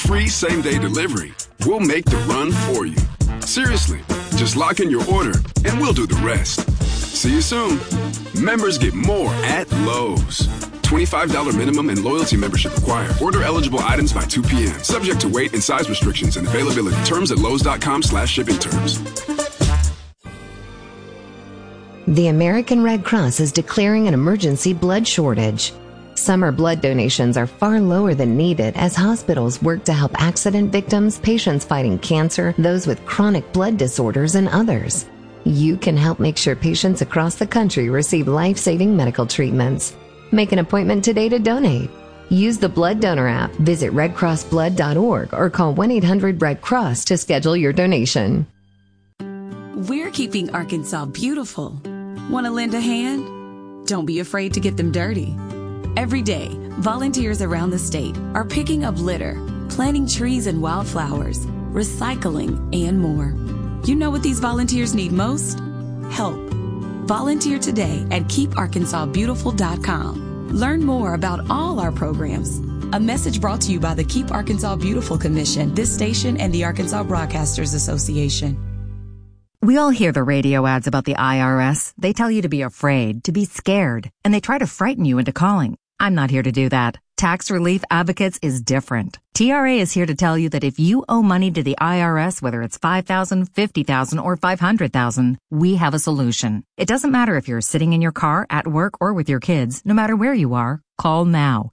free same-day delivery. We'll make the run for you. Seriously, just lock in your order and we'll do the rest. See you soon. Members get more at Lowe's. $25 minimum and loyalty membership required. Order eligible items by 2 p.m. Subject to weight and size restrictions and availability. Terms at lowes.com/shipping terms. The American Red Cross is declaring an emergency blood shortage. Summer blood donations are far lower than needed as hospitals work to help accident victims, patients fighting cancer, those with chronic blood disorders, and others. You can help make sure patients across the country receive life-saving medical treatments. Make an appointment today to donate. Use the Blood Donor app, visit redcrossblood.org, or call 1-800-RED-CROSS to schedule your donation. We're keeping Arkansas beautiful. Want to lend a hand? Don't be afraid to get them dirty. Every day, volunteers around the state are picking up litter, planting trees and wildflowers, recycling, and more. You know what these volunteers need most? Help. Volunteer today at keeparkansasbeautiful.com. Learn more about all our programs. A message brought to you by the Keep Arkansas Beautiful Commission, this station, and the Arkansas Broadcasters Association. We all hear the radio ads about the IRS. They tell you to be afraid, to be scared, and they try to frighten you into calling. I'm not here to do that. Tax Relief Advocates is different. TRA is here to tell you that if you owe money to the IRS, whether it's $5,000, $50,000, or $500,000, we have a solution. It doesn't matter if you're sitting in your car, at work, or with your kids. No matter where you are, call now.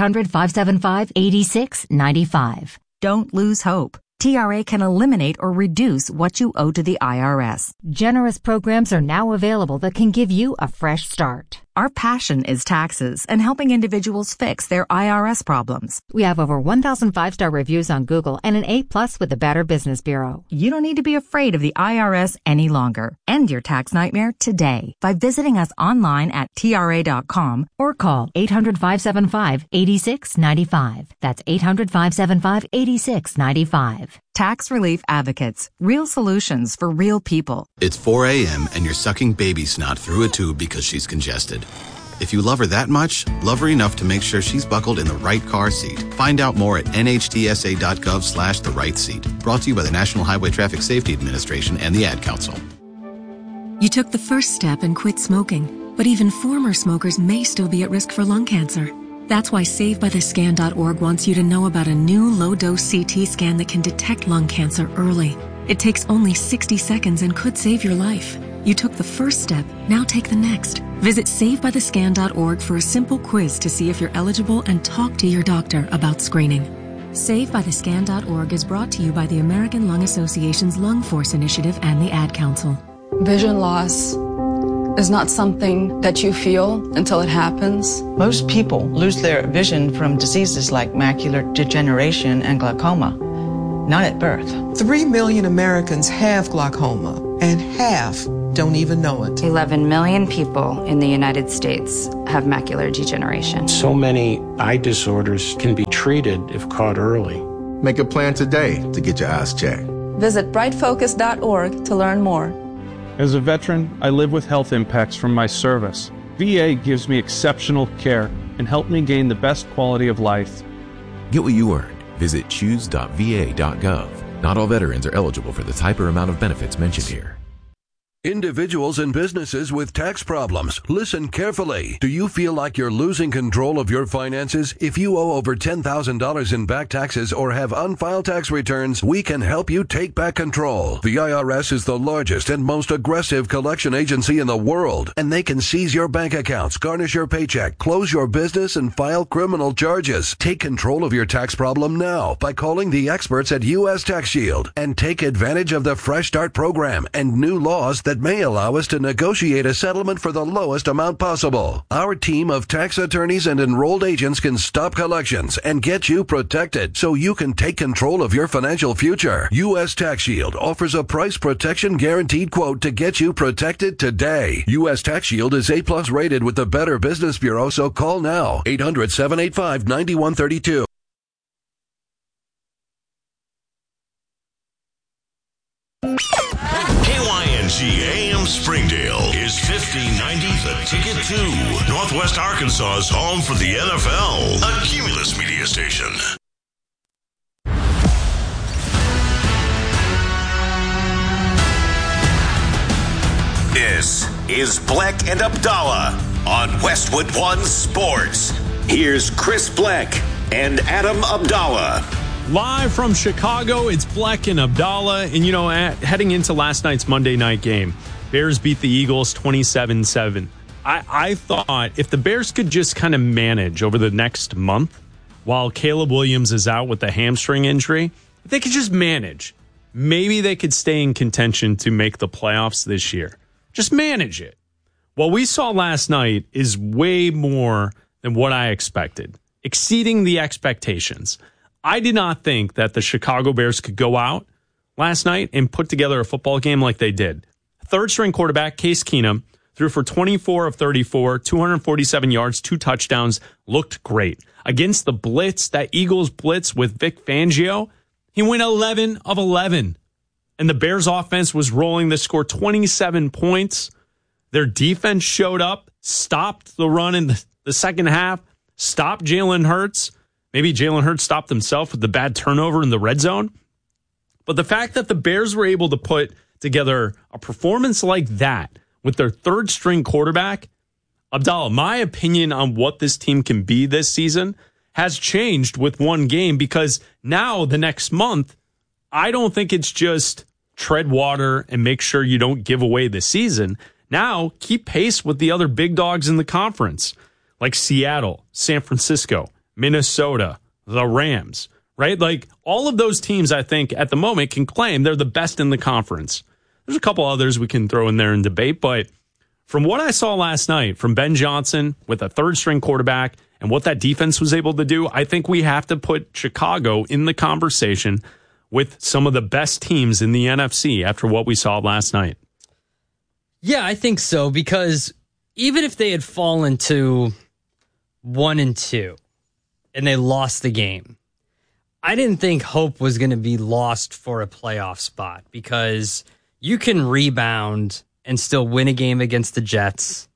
800-575-8695. Don't lose hope. TRA can eliminate or reduce what you owe to the IRS. Generous programs are now available that can give you a fresh start. Our passion is taxes and helping individuals fix their IRS problems. We have over 1,000 5-star reviews on Google and an A+ with the Better Business Bureau. You don't need to be afraid of the IRS any longer. End your tax nightmare today by visiting us online at TRA.com or call 800-575-8695. That's 800-575-8695. Tax Relief Advocates. Real solutions for real people. It's 4 a.m. and you're sucking baby snot through a tube because she's congested. If you love her that much, love her enough to make sure she's buckled in the right car seat. Find out more at nhtsa.gov/the right seat. Brought to you by the National Highway Traffic Safety Administration and the Ad Council. You took the first step and quit smoking, but even former smokers may still be at risk for lung cancer. That's why SaveByTheScan.org wants you to know about a new low-dose CT scan that can detect lung cancer early. It takes only 60 seconds and could save your life. You took the first step, now take the next. Visit SaveByTheScan.org for a simple quiz to see if you're eligible and talk to your doctor about screening. SaveByTheScan.org is brought to you by the American Lung Association's Lung Force Initiative and the Ad Council. Vision loss is not something that you feel until it happens. Most people lose their vision from diseases like macular degeneration and glaucoma, not at birth. 3 million Americans have glaucoma, and half don't even know it. 11 million people in the United States have macular degeneration. So many eye disorders can be treated if caught early. Make a plan today to get your eyes checked. Visit brightfocus.org to learn more. As a veteran, I live with health impacts from my service. VA gives me exceptional care and helped me gain the best quality of life. Get what you earned. Visit choose.va.gov. Not all veterans are eligible for the type or amount of benefits mentioned here. Individuals and businesses with tax problems, listen carefully. Do you feel like you're losing control of your finances? If you owe over $10,000 in back taxes or have unfiled tax returns, we can help you take back control. The IRS is the largest and most aggressive collection agency in the world, and they can seize your bank accounts, garnish your paycheck, close your business, and file criminal charges. Take control of your tax problem now by calling the experts at U.S. Tax Shield and take advantage of the Fresh Start program and new laws that may allow us to negotiate a settlement for the lowest amount possible. Our team of tax attorneys and enrolled agents can stop collections and get you protected so you can take control of your financial future. U.S. Tax Shield offers a price protection guaranteed quote to get you protected today. U.S. Tax Shield is A+ rated with the Better Business Bureau, so call now. 800-785-9132. AM Springdale is 1590 The Ticket 2, Northwest Arkansas's home for the NFL, a Cumulus media station. is Bleck and Abdallah on Westwood One Sports. Here's Chris Bleck and Adam Abdallah. Live from Chicago, it's Bleck and Abdallah. And, heading into last night's Monday night game, Bears beat the Eagles 27-7. I thought if the Bears could just kind of manage over the next month while Caleb Williams is out with the hamstring injury, if they could just manage, maybe they could stay in contention to make the playoffs this year. Just manage it. What we saw last night is way more than what I expected, exceeding the expectations. I did not think that the Chicago Bears could go out last night and put together a football game like they did. Third-string quarterback Case Keenum threw for 24 of 34, 247 yards, 2 touchdowns, looked great. Against the blitz, that Eagles blitz with Vic Fangio, he went 11 of 11. And the Bears offense was rolling. They scored 27 points. Their defense showed up, stopped the run in the second half, stopped Jalen Hurts. Maybe Jalen Hurts stopped himself with the bad turnover in the red zone. But the fact that the Bears were able to put together a performance like that with their third-string quarterback, Abdallah, my opinion on what this team can be this season has changed with one game, because now the next month, I don't think it's just tread water and make sure you don't give away the season. Now, keep pace with the other big dogs in the conference, like Seattle, San Francisco, Minnesota, the Rams, right? Like all of those teams, I think, at the moment can claim they're the best in the conference. There's a couple others we can throw in there and debate, but from what I saw last night from Ben Johnson with a third-string quarterback and what that defense was able to do, I think we have to put Chicago in the conversation with some of the best teams in the NFC after what we saw last night. Yeah, I think so, because even if they had fallen to 1-2 and they lost the game, I didn't think hope was going to be lost for a playoff spot, because you can rebound and still win a game against the Jets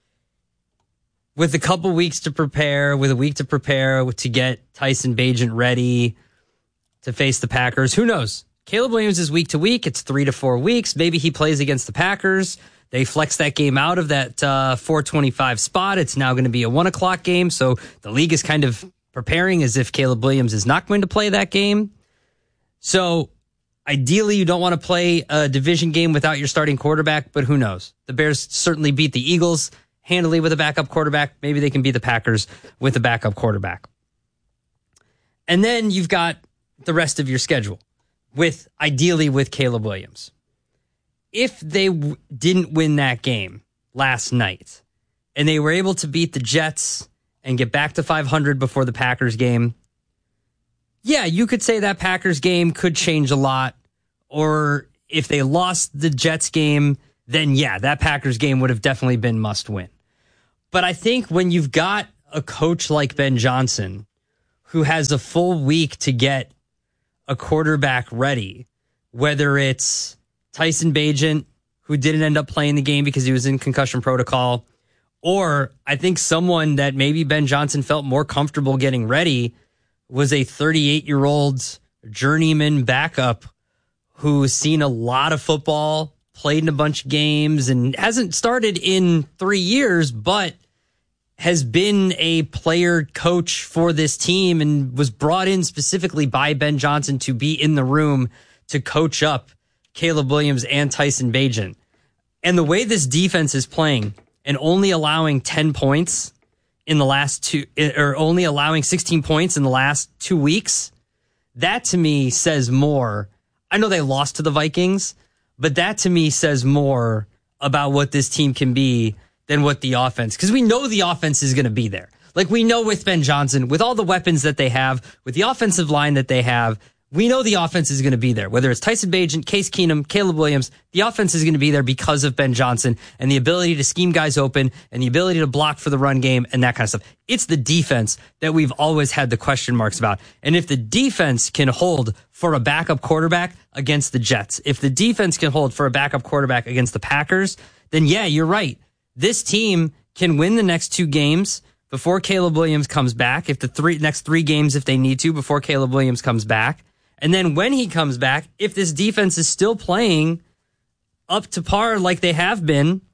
with a couple weeks to prepare, with a week to prepare to get Tyson Bagent ready to face the Packers. Who knows? Caleb Williams is week to week. It's 3 to 4 weeks. Maybe he plays against the Packers. They flex that game out of that 4:25 spot. It's now going to be a 1 o'clock game. So the league is kind of preparing as if Caleb Williams is not going to play that game. So ideally, you don't want to play a division game without your starting quarterback, but who knows? The Bears certainly beat the Eagles handily with a backup quarterback. Maybe they can beat the Packers with a backup quarterback. And then you've got the rest of your schedule, ideally with Caleb Williams. If they didn't win that game last night and they were able to beat the Jets and get back to 500 before the Packers game, yeah, you could say that Packers game could change a lot. Or if they lost the Jets game, then yeah, that Packers game would have definitely been must win. But I think when you've got a coach like Ben Johnson, who has a full week to get a quarterback ready, whether it's Tyson Bagent, who didn't end up playing the game because he was in concussion protocol, or I think someone that maybe Ben Johnson felt more comfortable getting ready was a 38-year-old journeyman backup who's seen a lot of football, played in a bunch of games, and hasn't started in 3 years, but has been a player coach for this team and was brought in specifically by Ben Johnson to be in the room to coach up Caleb Williams and Tyson Bagent. And the way this defense is playing and only allowing 10 points in the last two, or only allowing 16 points in the last 2 weeks, that to me says more. I know they lost to the Vikings, but that to me says more about what this team can be than what the offense, because we know the offense is going to be there. Like we know with Ben Johnson, with all the weapons that they have, with the offensive line that they have, we know the offense is going to be there. Whether it's Tyson Bagent, Case Keenum, Caleb Williams, the offense is going to be there because of Ben Johnson and the ability to scheme guys open and the ability to block for the run game and that kind of stuff. It's the defense that we've always had the question marks about. And if the defense can hold for a backup quarterback against the Jets, if the defense can hold for a backup quarterback against the Packers, then yeah, you're right. This team can win the next 2 games before Caleb Williams comes back, if the next 3 games if they need to before Caleb Williams comes back. And then when he comes back, if this defense is still playing up to par like they have been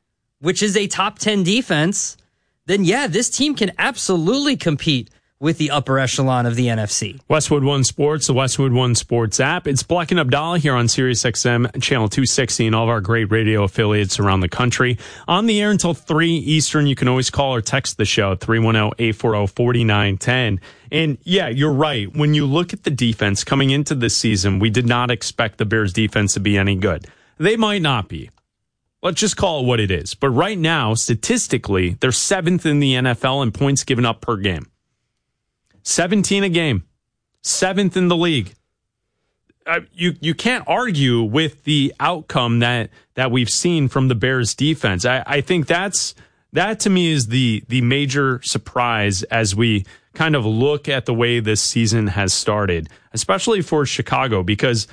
which is a top 10 defense, then yeah, this team can absolutely compete with the upper echelon of the NFC. Westwood One Sports, the Westwood One Sports app. It's Bleck and Abdallah here on SiriusXM, channel 260, and all of our great radio affiliates around the country. On the air until 3 Eastern. You can always call or text the show at 310-840-4910. And yeah, you're right. When you look at the defense coming into this season, we did not expect the Bears defense to be any good. They might not be. Let's just call it what it is. But right now, statistically, they're 7th in the NFL in points given up per game. 17 a game, 7th in the league. You can't argue with the outcome that we've seen from the Bears defense. I think that to me is the major surprise as we kind of look at the way this season has started, especially for Chicago, because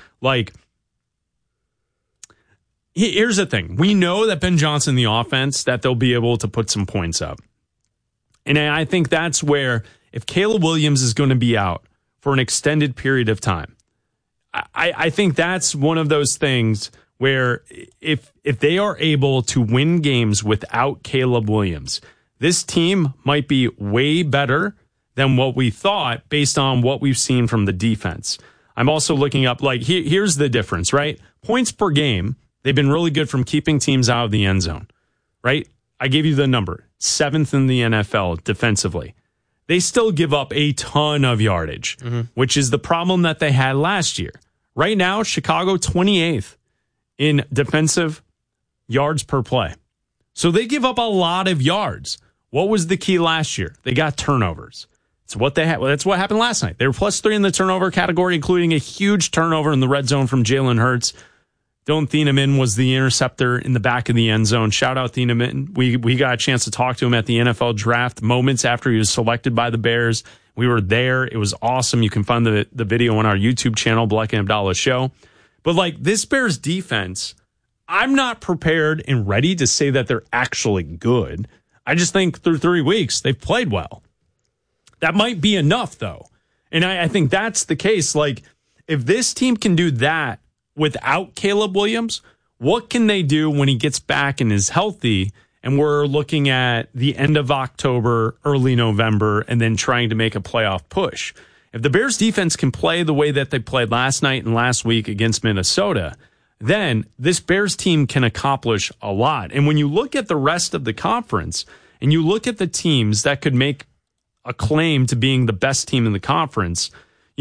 here's the thing. We know that Ben Johnson, the offense, that they'll be able to put some points up. And I think that's where, if Caleb Williams is going to be out for an extended period of time, I think that's one of those things where if they are able to win games without Caleb Williams, this team might be way better than what we thought based on what we've seen from the defense. I'm also looking up, here's the difference, right? Points per game, they've been really good from keeping teams out of the end zone, right? I gave you the number, 7th in the NFL defensively. They still give up a ton of yardage, which is the problem that they had last year. Right now, Chicago 28th in defensive yards per play. So they give up a lot of yards. What was the key last year? They got turnovers. It's what they had. Well, that's what happened last night. They were +3 in the turnover category, including a huge turnover in the red zone from Jalen Hurts. Dylan Thieneman was the interceptor in the back of the end zone. Shout out Thieneman. We got a chance to talk to him at the NFL draft moments after he was selected by the Bears. We were there. It was awesome. You can find the video on our YouTube channel, Bleck and Abdallah Show. But this Bears defense, I'm not prepared and ready to say that they're actually good. I just think through 3 weeks, they've played well. That might be enough, though. And I think that's the case. If this team can do that without Caleb Williams, what can they do when he gets back and is healthy? And we're looking at the end of October, early November, and then trying to make a playoff push. If the Bears defense can play the way that they played last night and last week against Minnesota, then this Bears team can accomplish a lot. And when you look at the rest of the conference and you look at the teams that could make a claim to being the best team in the conference,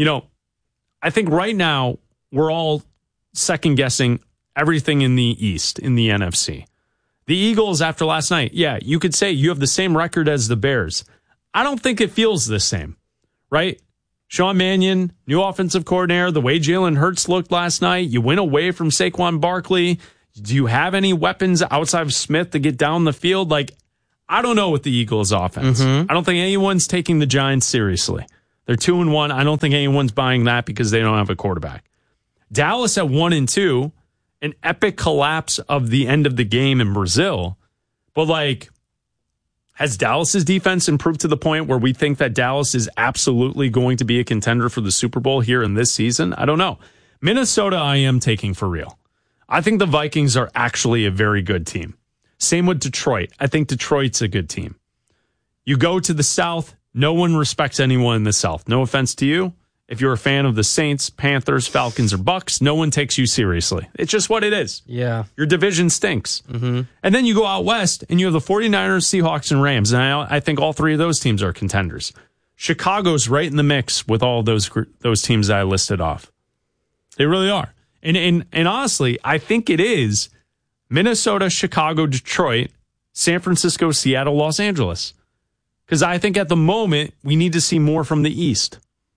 I think right now we're all second guessing everything in the East, in the NFC. The Eagles, after last night, yeah, you could say you have the same record as the Bears. I don't think it feels the same, right? Sean Mannion, new offensive coordinator, the way Jalen Hurts looked last night, you went away from Saquon Barkley. Do you have any weapons outside of Smith to get down the field? I don't know with the Eagles offense. I don't think anyone's taking the Giants seriously. They're 2-1. I don't think anyone's buying that because they don't have a quarterback. Dallas at 1-2, an epic collapse of the end of the game in Brazil. But has Dallas's defense improved to the point where we think that Dallas is absolutely going to be a contender for the Super Bowl here in this season? I don't know. Minnesota, I am taking for real. I think the Vikings are actually a very good team. Same with Detroit. I think Detroit's a good team. You go to the South, no one respects anyone in the South. No offense to you. If you're a fan of the Saints, Panthers, Falcons, or Bucks, no one takes you seriously. It's just what it is. Yeah. Your division stinks. And then you go out west, and you have the 49ers, Seahawks, and Rams. And I think all three of those teams are contenders. Chicago's right in the mix with all those teams that I listed off. They really are. And honestly, I think it is Minnesota, Chicago, Detroit, San Francisco, Seattle, Los Angeles. Because I think at the moment, we need to see more from the East.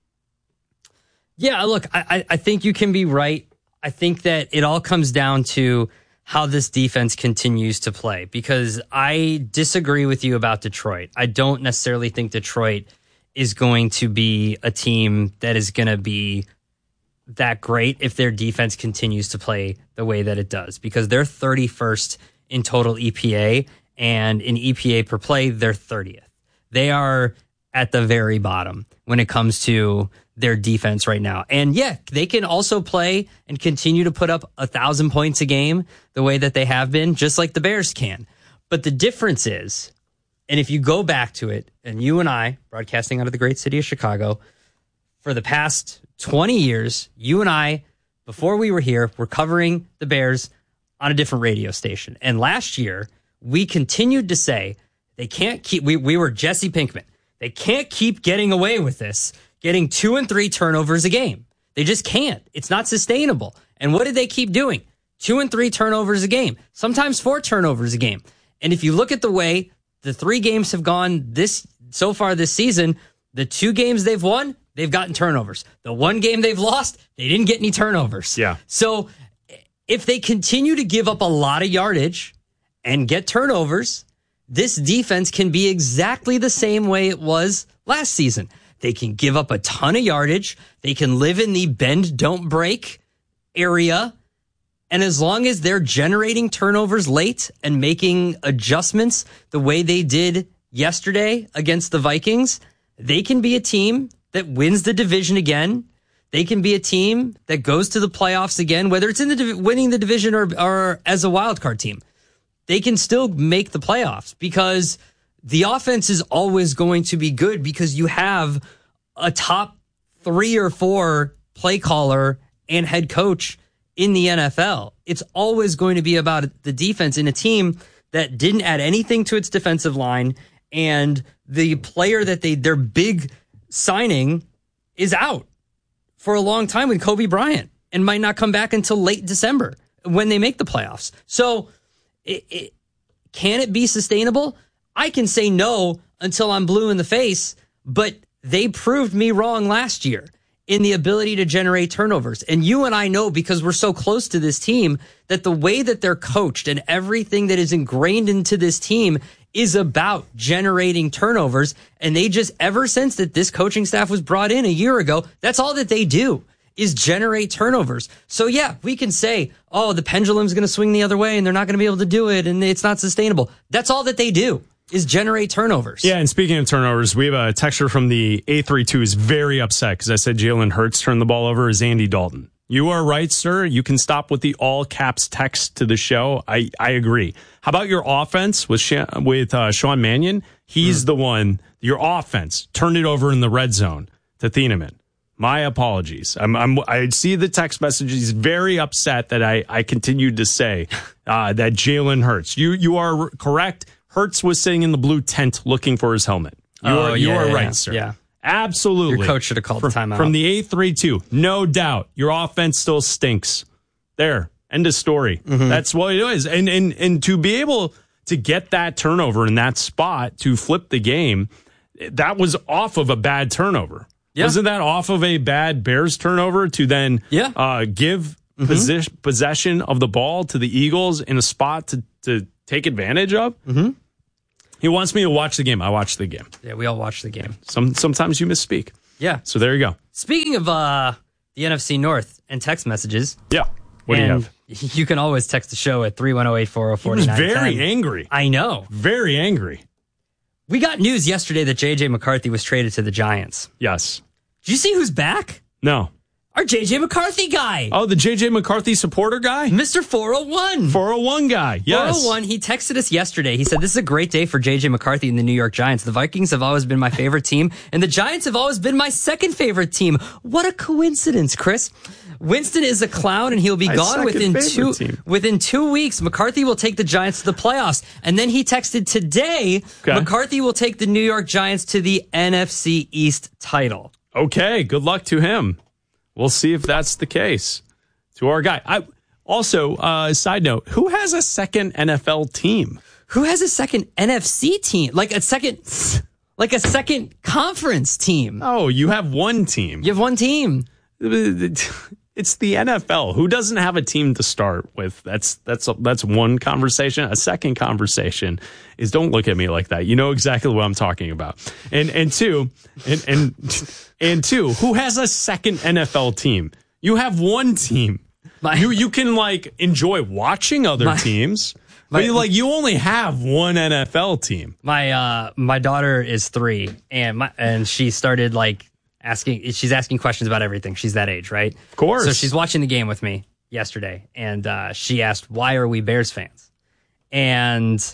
Yeah, look, I think you can be right. I think that it all comes down to how this defense continues to play, because I disagree with you about Detroit. I don't necessarily think Detroit is going to be a team that is going to be that great if their defense continues to play the way that it does, because they're 31st in total EPA, and in EPA per play, they're 30th. They are at the very bottom when it comes to their defense right now. And yeah, they can also play and continue to put up 1,000 points a game the way that they have been, just like the Bears can. But the difference is, and if you go back to it, and you and I, broadcasting out of the great city of Chicago, for the past 20 years, you and I, before we were here, were covering the Bears on a different radio station. And last year, we continued to say they can't keep, we were Jesse Pinkman. They can't keep getting away with this, getting 2 and 3 turnovers a game. They just can't. It's not sustainable. And what did they keep doing? 2 and 3 turnovers a game, sometimes 4 turnovers a game. And if you look at the way the 3 games have gone so far this season, the 2 games they've won, they've gotten turnovers. The 1 game they've lost, they didn't get any turnovers. Yeah. So if they continue to give up a lot of yardage and get turnovers, this defense can be exactly the same way it was last season. They can give up a ton of yardage. They can live in the bend, don't break area. And as long as they're generating turnovers late and making adjustments the way they did yesterday against the Vikings, they can be a team that wins the division again. They can be a team that goes to the playoffs again, whether it's in the winning the division or as a wild card team. They can still make the playoffs because the offense is always going to be good because you have a top 3 or 4 play caller and head coach in the NFL. It's always going to be about the defense in a team that didn't add anything to its defensive line, and the player that their big signing is out for a long time with Kobe Bryant and might not come back until late December when they make the playoffs. So can it be sustainable? I can say no until I'm blue in the face, but they proved me wrong last year in the ability to generate turnovers. And you and I know, because we're so close to this team, that the way that they're coached and everything that is ingrained into this team is about generating turnovers. And they just, ever since that this coaching staff was brought in a year ago, that's all that they do is generate turnovers. So yeah, we can say, oh, the pendulum's going to swing the other way and they're not going to be able to do it and it's not sustainable. That's all that they do is generate turnovers. Yeah, and speaking of turnovers, we have a texter from the 832 who's very upset because I said Jalen Hurts turned the ball over as Andy Dalton. You are right, sir. You can stop with the all caps text to the show. I agree. How about your offense with Sean Mannion? He's the one, your offense, turned it over in the red zone to Thieneman. My apologies. I see the text message. He's very upset that I continued to say that Jalen Hurts. You are correct. Hurts was sitting in the blue tent looking for his helmet. You are right, sir. Yeah. Absolutely. Your coach should have called the timeout. From the 832, no doubt. Your offense still stinks. There. End of story. Mm-hmm. That's what it is. And to be able to get that turnover in that spot to flip the game, that was off of a bad turnover. Yeah. Wasn't that off of a bad Bears turnover to then give possession of the ball to the Eagles in a spot to take advantage of? Mm-hmm. He wants me to watch the game. I watch the game. Yeah, we all watch the game. Sometimes you misspeak. Yeah. So there you go. Speaking of the NFC North and text messages. Yeah. What do you have? You can always text the show at 310-840-4910. He was very angry. I know. Very angry. We got news yesterday that J.J. McCarthy was traded to the Giants. Yes. Did you see who's back? No. Our J.J. McCarthy guy. Oh, the J.J. McCarthy supporter guy? Mr. 401. 401 guy, yes. 401, he texted us yesterday. He said, this is a great day for J.J. McCarthy and the New York Giants. The Vikings have always been my favorite team, and the Giants have always been my second favorite team. What a coincidence, Chris. Winston is a clown, and he'll be gone within 2 weeks. McCarthy will take the Giants to the playoffs. And then he texted today, McCarthy will take the New York Giants to the NFC East title. Okay, good luck to him. We'll see if that's the case. To our guy. Side note, who has a second NFL team? Who has a second NFC team? Like a second conference team. Oh, you have one team. You have one team. It's the NFL. Who doesn't have a team to start with? That's one conversation. A second conversation is don't look at me like that. You know exactly what I'm talking about. And two, who has a second NFL team? You have one team. You can enjoy watching other teams. But you only have one NFL team. My daughter is 3 and she started she's asking questions about everything. She's that age, right? Of course. So she's watching the game with me yesterday, and she asked, why are we Bears fans? And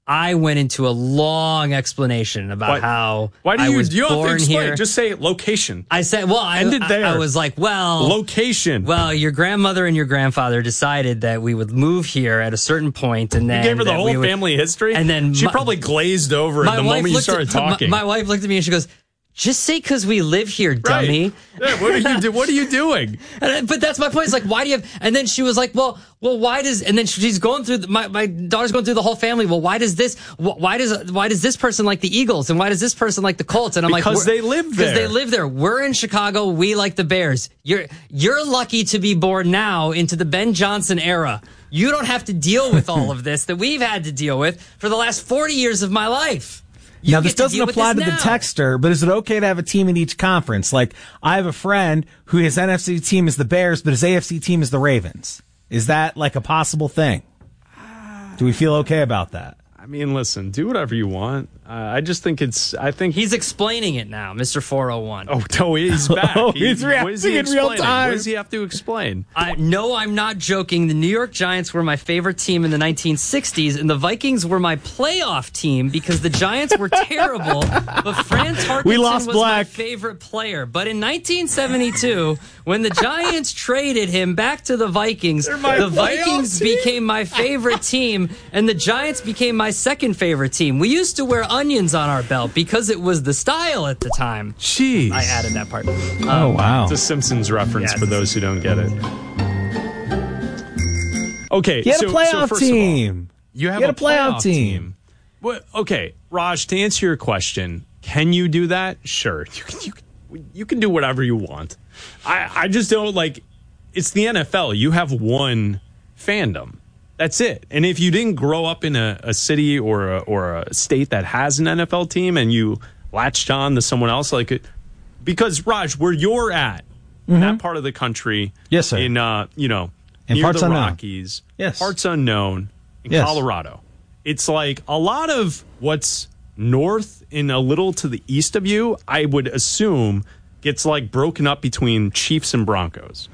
I went into a long explanation about how Why do I you? was You don't have to born explain. here. Just say location. I said, well, End it there. I was like, well, location. Well, your grandmother and your grandfather decided that we would move here at a certain point, and then You gave her the that whole we would- family history, and then she probably glazed over at the moment you started talking. My wife looked at me and she goes, "Just say because we live here, dummy." Yeah, what are you doing? But that's my point. It's like, why do you have? And then she was like, well, why does? And then she's going through. My daughter's going through the whole family. Well, why does this? Why does this person like the Eagles and why does this person like the Colts? And I'm like, because they live there. Because they live there. We're in Chicago. We like the Bears. You're lucky to be born now into the Ben Johnson era. You don't have to deal with all of this that we've had to deal with for the last 40 years of my life. Now, this doesn't apply to the texter, but is it okay to have a team in each conference? Like, I have a friend who his NFC team is the Bears, but his AFC team is the Ravens. Is that like a possible thing? Do we feel okay about that? I mean, listen, do whatever you want. I just think he's explaining it now, Mr. 401. Oh, he's back. He's reacting in real time. What does he have to explain? No, I'm not joking. The New York Giants were my favorite team in the 1960s, and the Vikings were my playoff team because the Giants were terrible, but Fran Tarkenton was my favorite player. But in 1972, when the Giants traded him back to the Vikings, the Vikings became my favorite team, and the Giants became my second favorite team. We used to wear onions on our belt because it was the style at the time. Jeez. I added that part. Oh, wow. It's a Simpsons reference for those who don't get it. Okay, You had a playoff team. You have You had a playoff team. What? Okay, Raj, to answer your question, can you do that? Sure. You can do whatever you want. I just don't like, it's the NFL. You have one fandom. That's it. And if you didn't grow up in a city or a state that has an NFL team and you latched on to someone else, because Raj, where you're at, that part of the country, yes, sir, in and near parts the unknown. Rockies, yes, parts unknown in yes. Colorado, it's like a lot of what's north and a little to the east of you, I would assume, gets like broken up between Chiefs and Broncos.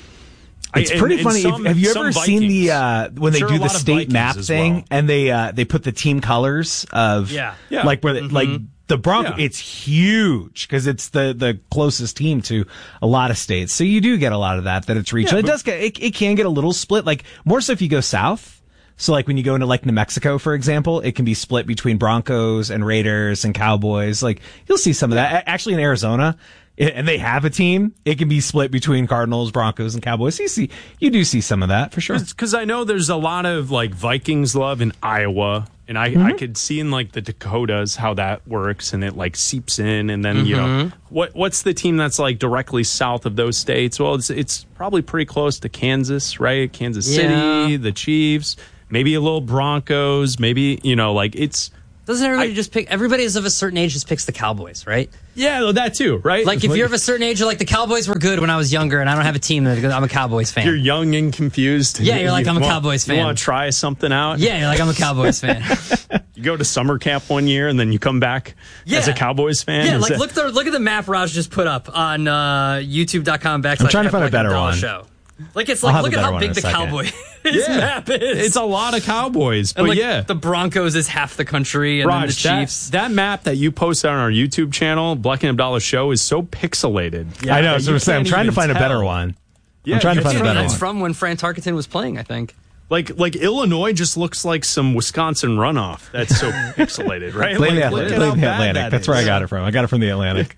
It's pretty funny. Have you ever seen the when they do the state map thing and they put the team colors of like where like the Broncos? It's huge because it's the closest team to a lot of states. So you do get a lot of that it's regional. It does get it can get a little split, like more so if you go south. So like when you go into like New Mexico, for example, it can be split between Broncos and Raiders and Cowboys. Like you'll see some of that actually in Arizona. And they have a team, it can be split between Cardinals, Broncos, and Cowboys. You do see some of that for sure. Because I know there's a lot of like Vikings love in Iowa, and I could see in like the Dakotas how that works, and it like seeps in, and then you know what's the team that's like directly south of those states? Well, it's probably pretty close to Kansas, right? Kansas City, the Chiefs, maybe a little Broncos, maybe like it's. Doesn't everybody just pick? Everybody is of a certain age just picks the Cowboys, right? Yeah, that too, right? Like if you're of a certain age, you're like the Cowboys were good when I was younger, and I don't have a team. I'm a Cowboys fan. You're young and confused. Yeah, you're like I'm a Cowboys fan. You want to try something out? Yeah, you're like I'm a Cowboys fan. You go to summer camp one year, and then you come back as a Cowboys fan. Yeah, like look at the map Raj just put up on YouTube.com/. I'm trying to find a better one. Show. Like it's like look at how big the Cowboys map is. It's a lot of Cowboys, but the Broncos is half the country, and Raj, then the Chiefs. That map that you posted on our YouTube channel, Bleck and Abdallah Show, is so pixelated. Yeah, I know. So I'm trying to find a better one. Yeah, I'm trying to find a better one. It's from when Fran Tarkenton was playing, I think. Like Illinois just looks like some Wisconsin runoff. That's so pixelated, right? Blame the Atlantic. That's where I got it from. I got it from the Atlantic.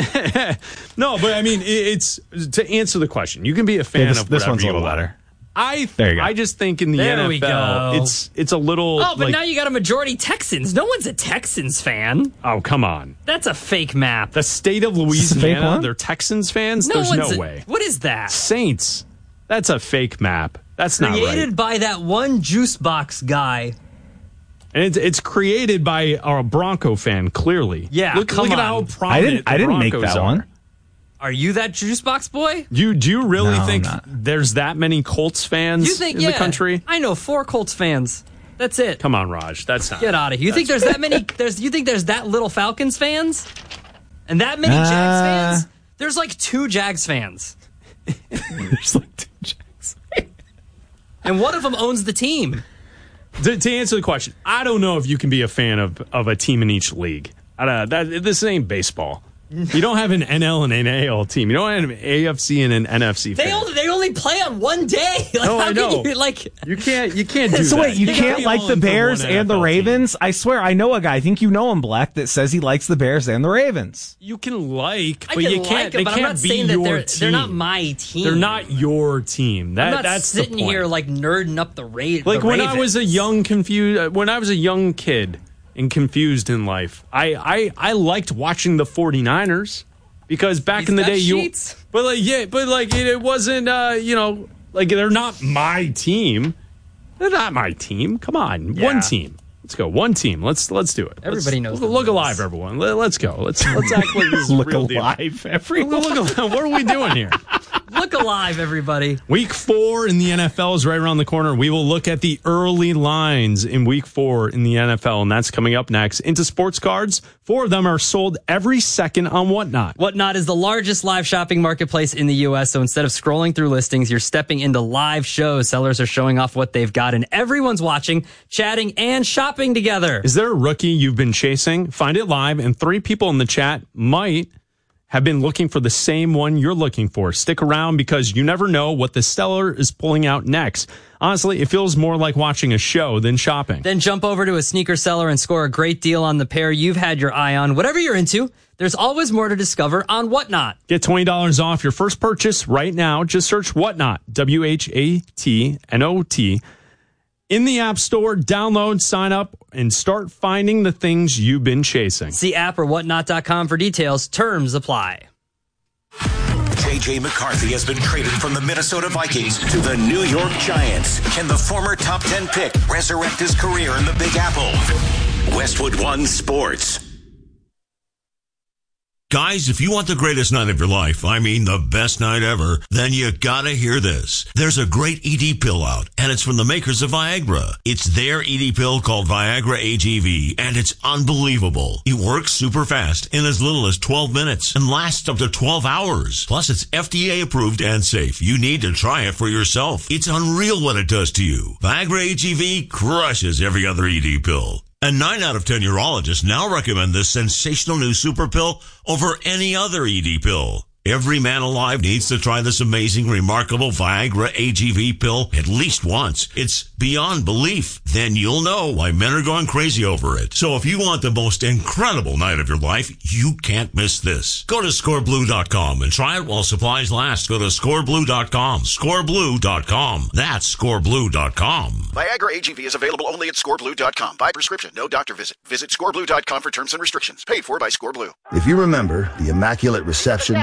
No, but I mean, it's to answer the question. You can be a fan of this one's a you little want. better. There you go. I just think in the NFL, it's a little. Oh, but now you got a majority Texans. No one's a Texans fan. Oh, come on. That's a fake map. The state of Louisiana, they're Texans fans? There's no way. What is that? Saints. That's a fake map. That's not right. Created by that one juice box guy. And it's created by a Bronco fan, clearly. Yeah, look at how prominent I didn't make Broncos that one. Are you that juice box boy? Do you really think there's that many Colts fans in the country? I know 4 Colts fans. That's it. Come on, Raj. That's not. Get out of here. You think there's that many? You think there's that little Falcons fans? And that many Jags fans? There's like 2 Jags fans. There's like 2 Jags. And one of them owns the team. To answer the question, I don't know if you can be a fan of a team in each league. This ain't baseball. You don't have an NL and an AL team. You don't have an AFC and an NFC. They only play on one day. I know. You can't do that. So wait, you can't like the Bears and the Ravens? Team. I swear, I know a guy. I think you know him, Black, that says he likes the Bears and the Ravens. You can but you can't. They can't be your team. They're not my team. They're not your team. I'm not that's sitting here nerding up the Ravens. Like when I was a young kid and confused in life, I liked watching the 49ers because back in the day it wasn't they're not my team. They're not my team. Come on, one team. Let's go. One team. Let's do it. Everybody knows. Look alive, everyone. Let's go. Let's act like this is look real alive, deal. everyone. Look alive. What are we doing here? Look alive, everybody. Week 4 in the NFL is right around the corner. We will look at the early lines in Week 4 in the NFL, and that's coming up next. Into sports cards, 4 of them are sold every second on Whatnot. Whatnot is the largest live shopping marketplace in the U.S., so instead of scrolling through listings, you're stepping into live shows. Sellers are showing off what they've got, and everyone's watching, chatting, and shopping together. Is there a rookie you've been chasing? Find it live, and 3 people in the chat might have been looking for the same one you're looking for. Stick around because you never know what the seller is pulling out next. Honestly, it feels more like watching a show than shopping. Then jump over to a sneaker seller and score a great deal on the pair you've had your eye on. Whatever you're into, there's always more to discover on Whatnot. Get $20 off your first purchase right now. Just search Whatnot, WHATNOT. In the App Store, download, sign up, and start finding the things you've been chasing. See app or whatnot.com for details. Terms apply. J.J. McCarthy has been traded from the Minnesota Vikings to the New York Giants. Can the former top 10 pick resurrect his career in the Big Apple? Westwood One Sports. Guys, if you want the greatest night of your life, I mean the best night ever, then you gotta hear this. There's a great ED pill out, and it's from the makers of Viagra. It's their ED pill called Viagra AGV, and it's unbelievable. It works super fast in as little as 12 minutes and lasts up to 12 hours. Plus, it's FDA approved and safe. You need to try it for yourself. It's unreal what it does to you. Viagra AGV crushes every other ED pill. And 9 out of 10 urologists now recommend this sensational new super pill over any other ED pill. Every man alive needs to try this amazing, remarkable Viagra AGV pill at least once. It's beyond belief. Then you'll know why men are going crazy over it. So if you want the most incredible night of your life, you can't miss this. Go to scoreblue.com and try it while supplies last. Go to scoreblue.com. Scoreblue.com. That's scoreblue.com. Viagra AGV is available only at scoreblue.com. By prescription, no doctor visit. Visit scoreblue.com for terms and restrictions. Paid for by Scoreblue. If you remember the immaculate reception,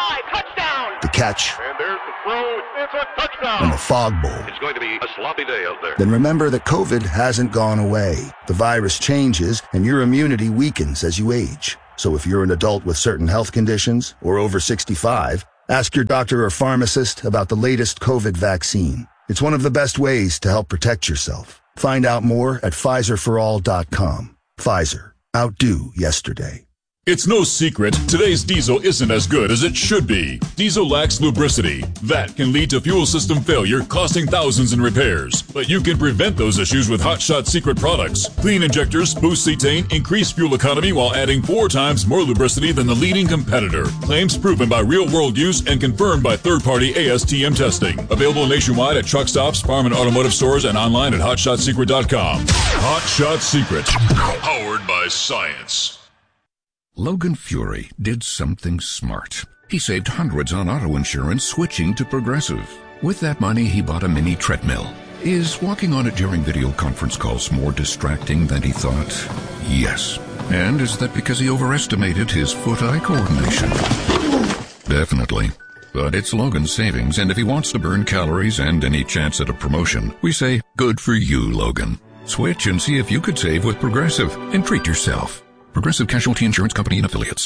the catch, and there's the throw. It's a touchdown. and the fog bowl, It's going to be a sloppy day out there. then remember that COVID hasn't gone away. The virus changes and your immunity weakens as you age. So if you're an adult with certain health conditions or over 65, ask your doctor or pharmacist about the latest COVID vaccine. It's one of the best ways to help protect yourself. Find out more at PfizerForAll.com. Pfizer. Outdo yesterday. It's no secret, today's diesel isn't as good as it should be. Diesel lacks lubricity. That can lead to fuel system failure, costing thousands in repairs. But you can prevent those issues with Hot Shot Secret products. Clean injectors, boost cetane, increase fuel economy while adding 4 times more lubricity than the leading competitor. Claims proven by real-world use and confirmed by third-party ASTM testing. Available nationwide at truck stops, farm and automotive stores, and online at hotshotsecret.com. Hot Shot Secret. Powered by science. Logan Fury did something smart. He saved hundreds on auto insurance switching to Progressive. With that money, he bought a mini treadmill. Is walking on it during video conference calls more distracting than he thought? Yes. And is that because he overestimated his foot-eye coordination? Definitely. But it's Logan's savings, and if he wants to burn calories and any chance at a promotion, we say, good for you, Logan. Switch and see if you could save with Progressive and treat yourself. Progressive Casualty Insurance Company and Affiliates.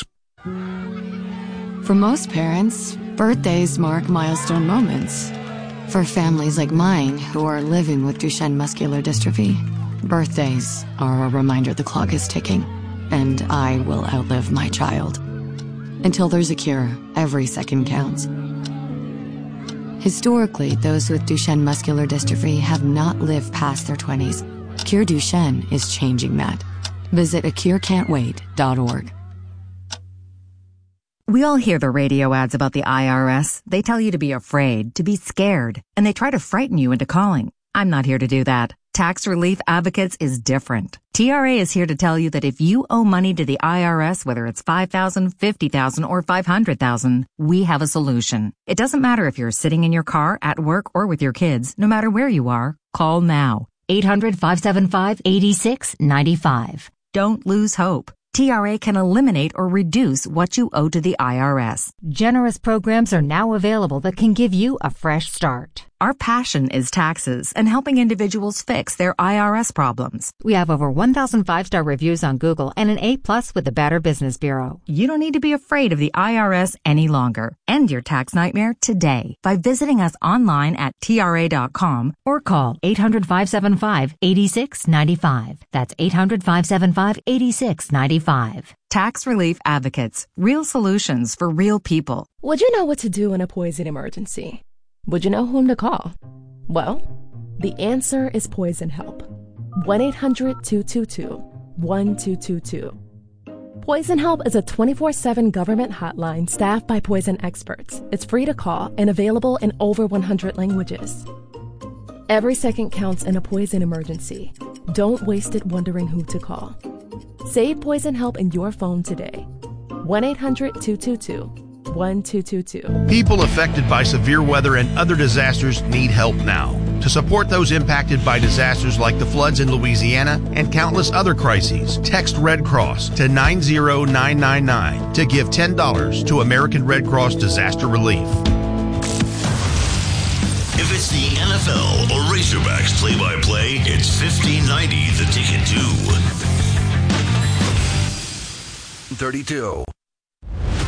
For most parents, birthdays mark milestone moments. For families like mine who are living with Duchenne muscular dystrophy, birthdays are a reminder the clock is ticking, and I will outlive my child. Until there's a cure, every second counts. Historically, those with Duchenne muscular dystrophy have not lived past their 20s. Cure Duchenne is changing that. Visit acurecan'twait.org. We all hear the radio ads about the IRS. They tell you to be afraid, to be scared, and they try to frighten you into calling. I'm not here to do that. Tax Relief Advocates is different. TRA is here to tell you that if you owe money to the IRS, whether it's $5,000, $50,000, or $500,000, we have a solution. It doesn't matter if you're sitting in your car, at work, or with your kids. No matter where you are, call now. 800-575-8695. Don't lose hope. TRA can eliminate or reduce what you owe to the IRS. Generous programs are now available that can give you a fresh start. Our passion is taxes and helping individuals fix their IRS problems. We have over 1,000 5-star reviews on Google and an A+ with the Better Business Bureau. You don't need to be afraid of the IRS any longer. End your tax nightmare today by visiting us online at TRA.com or call 800-575-8695. That's 800-575-8695. Tax Relief Advocates. Real solutions for real people. Would you know what to do in a poison emergency? Would you know whom to call? Well, the answer is Poison Help. 1-800-222-1222. Poison Help is a 24/7 government hotline staffed by poison experts. It's free to call and available in over 100 languages. Every second counts in a poison emergency. Don't waste it wondering who to call. Save Poison Help in your phone today. 1-800-222-1222. People affected by severe weather and other disasters need help now. To support those impacted by disasters like the floods in Louisiana and countless other crises, text Red Cross to 90999 to give $10 to American Red Cross Disaster Relief. If it's the NFL or Razorbacks play-by-play, it's 1590 The Ticket too. 32.